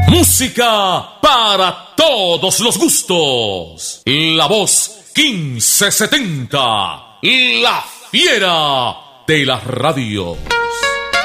Música para todos los gustos. La voz 1570. La fiera de las radios.